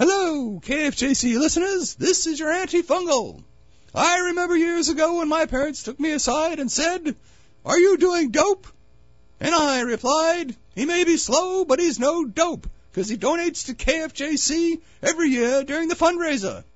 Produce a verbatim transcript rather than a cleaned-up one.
Hello, K F J C listeners. This is your antifungal. I remember years ago when my parents took me aside and said, "Are you doing dope?" And I replied, "He may be slow, but he's no dope, because he donates to K F J C every year during the fundraiser."